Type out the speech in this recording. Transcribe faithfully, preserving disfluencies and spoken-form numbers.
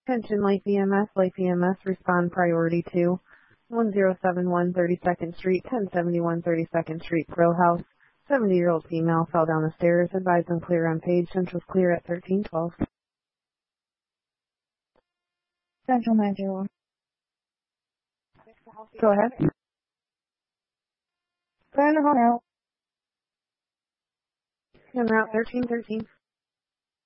Attention Life E M S, Life E M S, respond priority two. one zero seven one thirty-second Street, ten seventy-one thirty-second Street, Pro House. seventy-year-old female fell down the stairs. Advised on clear on page. Central's clear at thirteen twelve. Central nine zero one. Go ahead. Go on the home out. En route thirteen thirteen.